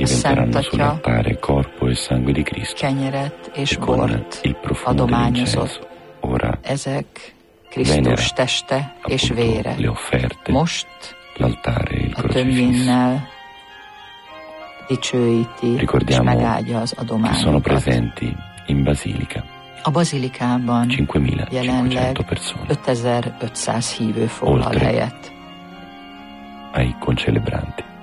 Diventeranno Szent Atya sull'altare corpo e sangue di Cristo kenyeret és e con bort il profumo adományozott. dell'incenso. Ora Ezek venera Krisztus teste és appunto vére. le offerte, Most l'altare e il a crocifisso. tömjénnel dicsőíti és Ricordiamo megáldja az che sono adományokat. presenti in basilica A bazilikában 5.500 jelenleg persone, 5500 hívő foglal Oltre. helyet. ai concelebranti.